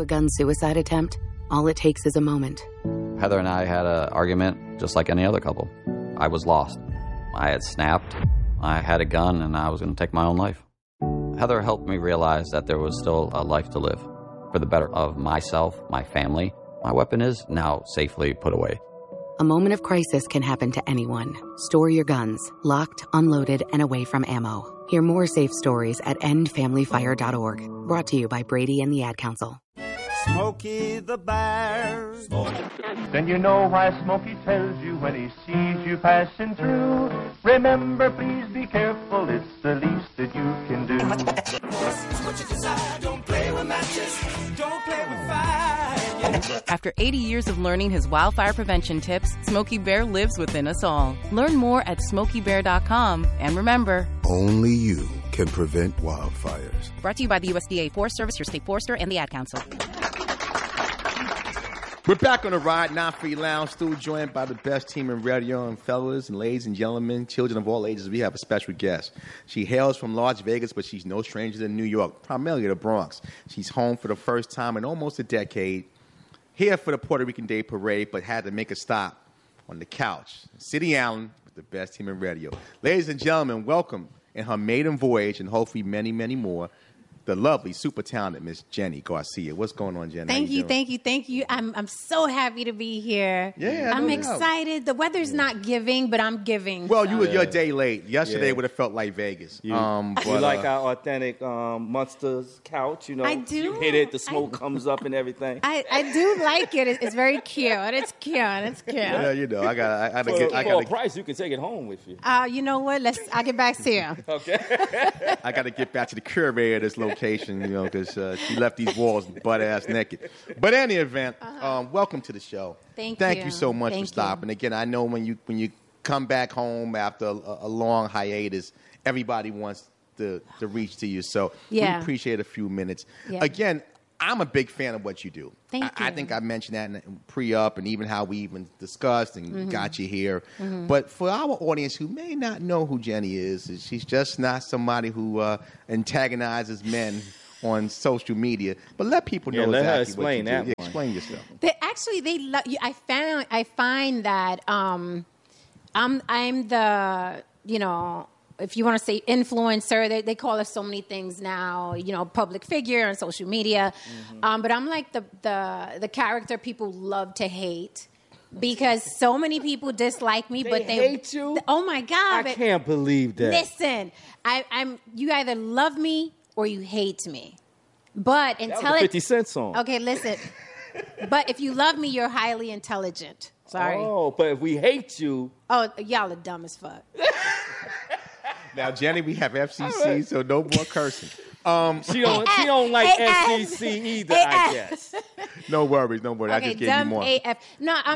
a gun suicide attempt, all it takes is a moment. Heather and I had an argument just like any other couple. I was lost. I had snapped. I had a gun, and I was going to take my own life. Heather helped me realize that there was still a life to live for the better of myself, my family. My weapon is now safely put away. A moment of crisis can happen to anyone. Store your guns, locked, unloaded, and away from ammo. Hear more safe stories at endfamilyfire.org. Brought to you by Brady and the Ad Council. Smokey the Bear. Then you know why Smokey tells you when he sees you passing through. Remember, please be careful, it's the least that you can do. What you decide, don't play with matches, don't play with fire. After 80 years of learning his wildfire prevention tips, Smokey Bear lives within us all. Learn more at SmokeyBear.com. And remember, only you can prevent wildfires. Brought to you by the USDA Forest Service, your state forester, and the Ad Council. We're back on the Ride Not Free Lounge, still joined by the best team in radio. And fellas and ladies and gentlemen, children of all ages, we have a special guest. She hails from Las Vegas, but she's no stranger to New York, primarily the Bronx. She's home for the first time in almost a decade, here for the Puerto Rican Day Parade, but had to make a stop on the couch. City Allen with the best team in radio. Ladies and gentlemen, welcome in her maiden voyage, and hopefully many, many more, the lovely, super talented Miss Jenny Garcia. What's going on, Jenny? Thank you. I'm so happy to be here. Yeah, I'm excited. The weather's not giving, but I'm giving. Well, you were your day late. Yesterday would have felt like Vegas. You like our authentic Monsters couch, you know? I do. You hit it, the smoke comes up and everything. I do like it. It's very cute. It's cute. Yeah, you know, I gotta for a price, you can take it home with you. You know what? I'll get back to you. Okay. I got to get back to the curator of this location, you know, because she left these walls butt-ass naked. But in any event, welcome to the show. Thank you so much for stopping. Again, I know when you come back home after a long hiatus, everybody wants to reach to you. So we appreciate a few minutes. Yeah. Again, I'm a big fan of what you do. Thank you. I think I mentioned that in pre-up and even how we even discussed and got you here. But for our audience who may not know who Jenny is she's just not somebody who antagonizes men on social media. But let people know let her exactly what you explain do. that. Explain yourself. They love you. I find that I'm the, you know, if you want to say influencer, they call us so many things now, you know, public figure on social media. But I'm like the character people love to hate because so many people dislike me. But they hate you? Oh, my God. I can't believe that. Listen, you either love me or you hate me. But that was a 50 Cent song. Okay, listen. But if you love me, you're highly intelligent. Sorry. Oh, but if we hate you... Oh, y'all are dumb as fuck. Now, Jenny, we have FCC, so no more cursing. She don't like FCC either, I guess. No worries. Okay, I just gave you more. AF. No, I'm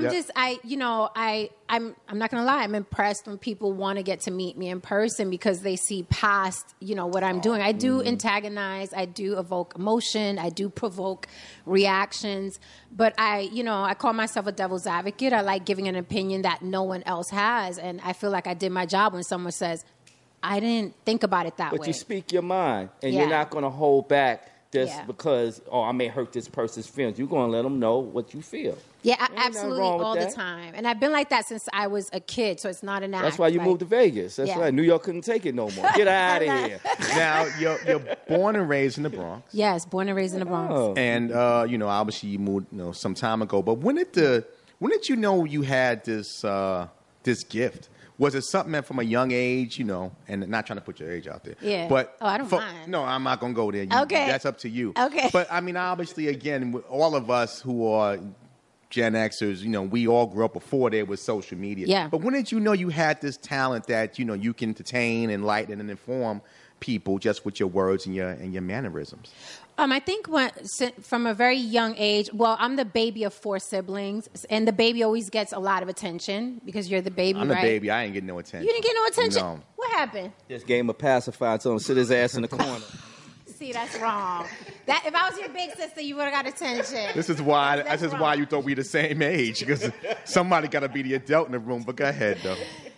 not gonna lie. I'm impressed when people want to get to meet me in person because they see past, you know, what I'm doing. I do antagonize. I do evoke emotion. I do provoke reactions. But I call myself a devil's advocate. I like giving an opinion that no one else has, and I feel like I did my job when someone says, I didn't think about it that way. But you speak your mind, and you're not going to hold back just because, I may hurt this person's feelings. You're going to let them know what you feel. Yeah, absolutely, all the time. And I've been like that since I was a kid, so it's not an act. That's why you moved to Vegas. That's right. New York couldn't take it no more. Get out of here. Now, you're born and raised in the Bronx. Yes, born and raised in the Bronx. Oh. And, obviously you moved some time ago. But when did you know you had this gift? Was it something from a young age, and not trying to put your age out there? Yeah. But I don't mind. No, I'm not going to go there. Okay. That's up to you. Okay. But, I mean, obviously, again, all of us who are Gen Xers, we all grew up before there was social media. Yeah. But when did you know you had this talent that, you can entertain, enlighten, and inform people just with your words and your mannerisms? I think from a very young age, I'm the baby of 4 siblings, and the baby always gets a lot of attention because you're the baby, I'm the baby. I ain't getting no attention. You didn't get no attention? No. What happened? Just gave him a pacifier, told him to sit his ass in the corner. See, that's wrong. If I was your big sister, you would have got attention. This is why you thought we the same age, because somebody got to be the adult in the room. But go ahead, though.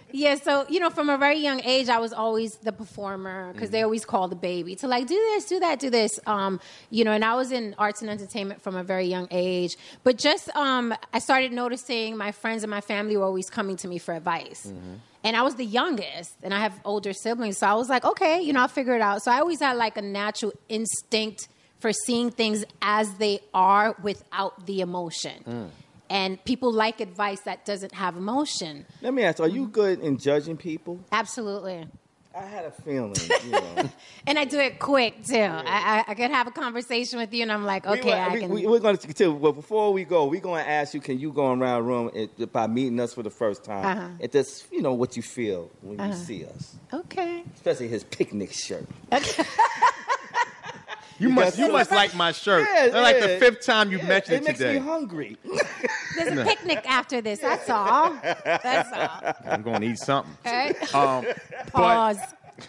Yeah, so, from a very young age, I was always the performer because they always call the baby to like, do this, do that, do this. And I was in arts and entertainment from a very young age. But just, I started noticing my friends and my family were always coming to me for advice. Mm-hmm. And I was the youngest, and I have older siblings. So I was like, okay, I'll figure it out. So I always had like a natural instinct for seeing things as they are without the emotion. Mm. And people like advice that doesn't have emotion. Let me ask, are you good in judging people? Absolutely. I had a feeling, And I do it quick, too. Yeah. I could have a conversation with you, and I'm like, okay, we're going to continue. But before we go, we're going to ask you, can you go around the room by meeting us for the first time? And just, what you feel when you see us. Okay. Especially his picnic shirt. Okay. You must like my shirt. That's like the fifth time you've mentioned it today. It makes me hungry. There's a picnic after this. That's all. That's all. I'm going to eat something. Okay. Pause.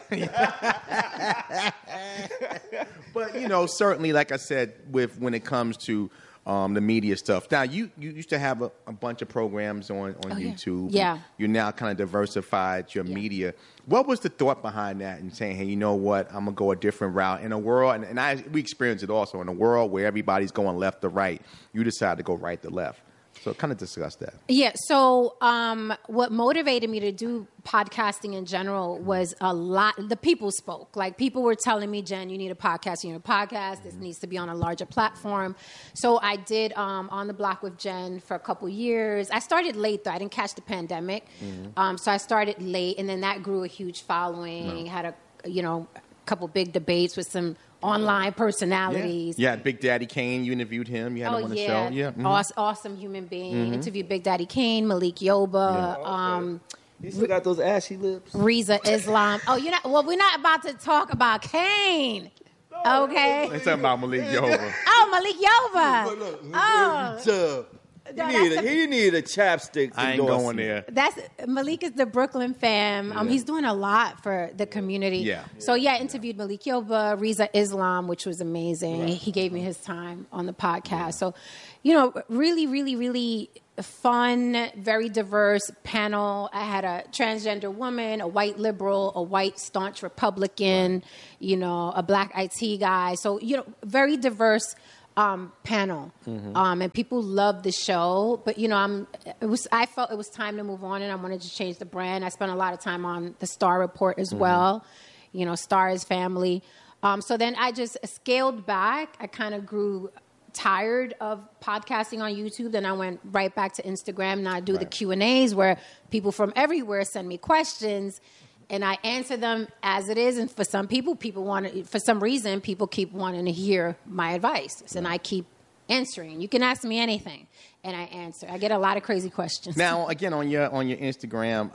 But certainly, like I said, when it comes to the media stuff. Now, you used to have a bunch of programs on YouTube. Yeah. You're now kind of diversified your media. What was the thought behind that and saying, hey, you know what, I'm going to go a different route in a world, and we experienced it also, in a world where everybody's going left to right, you decided to go right to left. So kind of discuss that. Yeah. So what motivated me to do podcasting in general was the people spoke. Like people were telling me, Jen, you need a podcast. You need a podcast. This needs to be on a larger platform. So I did On the Block with Jen for a couple years. I started late though. I didn't catch the pandemic. Mm-hmm. So I started late, and then that grew a huge following. Had a couple big debates with some online personalities. Yeah, Big Daddy Kane, you interviewed him. You had him on the show. Yeah. Mm-hmm. Awesome human being. Mm-hmm. Interviewed Big Daddy Kane, Malik Yoba. Yeah. You still got those ashy lips. Riza Islam. We're not about to talk about Kane. Okay. Let's talk about Malik Yoba. Oh, Malik Yoba. He need a chapstick. I ain't going there. Malik is the Brooklyn fam. He's doing a lot for the community. Yeah. So I interviewed Malik Yoba, Riza Islam, which was amazing. Right. He gave me his time on the podcast. Yeah. So, really, really, really fun, very diverse panel. I had a transgender woman, a white liberal, a white staunch Republican, a black IT guy. So, very diverse panel. Mm-hmm. And people loved the show, but I felt it was time to move on, and I wanted to change the brand. I spent a lot of time on the Star Report as well. Star is family. So then I just scaled back. I kind of grew tired of podcasting on YouTube. Then I went right back to Instagram, and I do the Q&As where people from everywhere send me questions. And I answer them as it is. And for some people, for some reason, people keep wanting to hear my advice. And I keep answering. You can ask me anything, and I answer. I get a lot of crazy questions. Now, again, on your Instagram,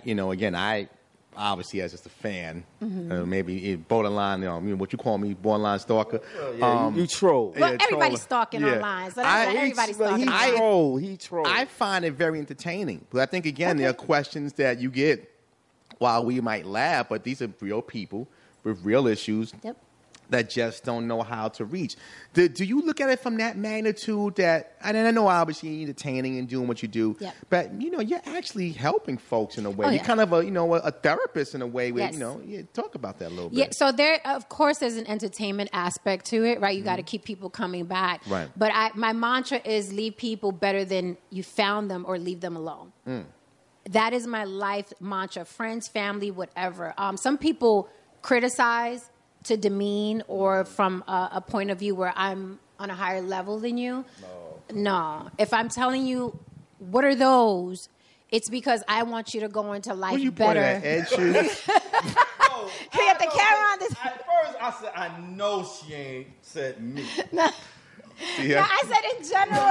I obviously as just a fan, maybe borderline, what you call me, borderline stalker. You troll. Well, everybody's stalking online, so that's everybody's stalking. He troll. I find it very entertaining. But I think, again, there are questions that you get. While we might laugh, but these are real people with real issues that just don't know how to reach. Do you look at it from that magnitude that, and I know obviously you're entertaining and doing what you do, but you're actually helping folks in a way. You're kind of a therapist in a way where, talk about that a little bit. Yeah, so of course there's an entertainment aspect to it, right? You got to keep people coming back. Right. But my mantra is leave people better than you found them, or leave them alone. That is my life mantra. Friends, family, whatever. Some people criticize to demean, or from a point of view where I'm on a higher level than you. No. If I'm telling you, what are those? It's because I want you to go into life you better. Ed Sheeran? He got the camera on this. At first, I said, I know she ain't said me. No, I said in general.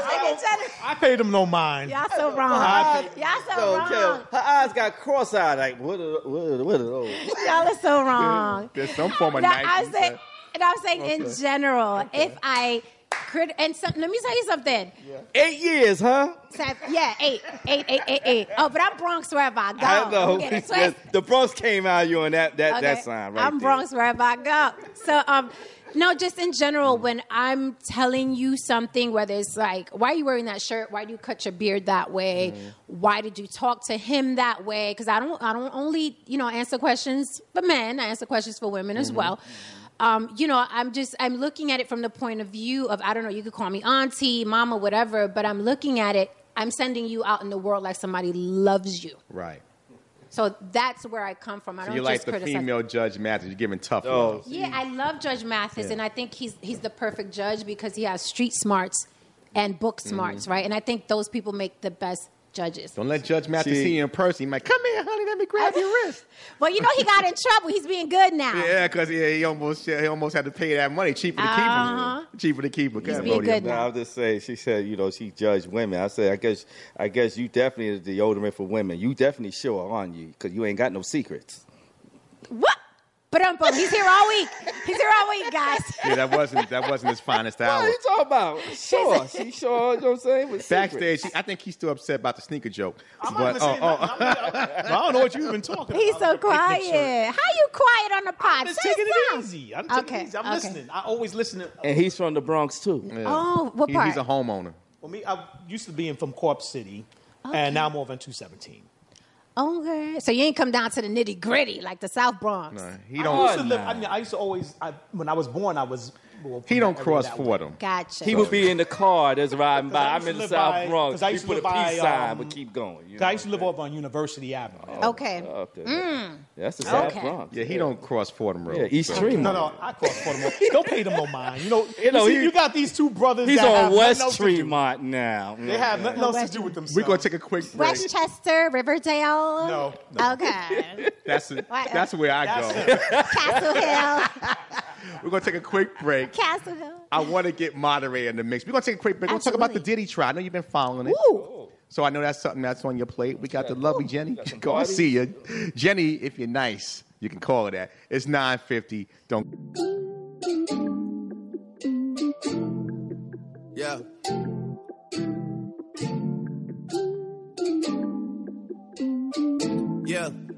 I paid him no mind. Y'all so wrong. Wrong. Her eyes got cross-eyed. Like, what are those? Y'all are so wrong. There's some form of niceness. I'm saying in general, if I And let me tell you something. 8 years, huh? Yeah, eight. Oh, but I'm Bronx wherever I go. I know. Don't get it twisted. The Bronx came out of you on that sign right I'm there. Bronx wherever I go. So, no, just in general, when I'm telling you something, whether it's like, why are you wearing that shirt? Why do you cut your beard that way? Why did you talk to him that way? Because I don't only, answer questions for men. I answer questions for women as well. I'm looking at it from the point of view of, I don't know, you could call me auntie, mama, whatever, but I'm looking at it, I'm sending you out in the world like somebody loves you. Right. So that's where I come from. I don't you just like the criticize. female Judge Mathis. You're giving tough love. Yeah, I love Judge Mathis, and I think he's the perfect judge because he has street smarts and book smarts, right? And I think those people make the best judges. Don't let Judge Mathis see you in person. He might, come here, honey, let me grab your wrist. Well, he got in trouble. He's being good now. Yeah, because he almost had to pay that money. Cheaper to keep him. Cheaper to keep him. He's being good now. I'll just say, she said, she judged women. I said, I guess you definitely is the deodorant for women. You definitely sure, aren't you? Because you ain't got no secrets. What? But he's here all week. He's here all week, guys. Yeah, that wasn't his finest hour. What are you talking about? Sure, she sure. You know what I'm saying? With Backstage, I think he's still upset about the sneaker joke. I don't know what you've been talking about. He's so quiet. How you quiet on the pod? I'm just taking it easy. I'm listening. I always listen to. And he's from the Bronx too. Yeah. Oh, what part? He's a homeowner. Well, me, I used to be from Corp City, and now I'm over in 217. Okay, so you ain't come down to the nitty gritty like the South Bronx. No, he don't. I used to always. When I was born, I was. He don't cross Fordham. Gotcha. He would be in the car that's riding by. I'm in the South Bronx. I used He to put live a by, peace sign, but keep going. I used to live over on University Avenue. Okay. That's the South Okay. Bronx. Yeah, he don't cross Fordham Road. Yeah, East Tremont. No, I cross Fordham. Don't pay them no mind. You got these two brothers. He's that have on West nothing else to do. Tremont now. They have nothing else to do with themselves. We're gonna take a quick break. Westchester, Riverdale. No. Okay. That's where I go. Castle Hill. We're gonna take a quick break. Castle Hill. I want to get moderator in the mix. We're gonna take a quick break. We're gonna talk about the Diddy trial. I know you've been following it. Ooh. So I know that's something that's on your plate. We got the lovely Jenny. Go and see you. Jenny, if you're nice, you can call her that. It's 9:50. Don't. Yeah. Yeah.